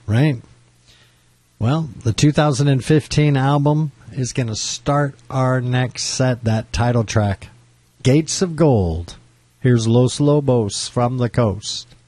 right? Well, the 2015 album is going to start our next set, that title track, Gates of Gold. Here's Los Lobos from the Coast.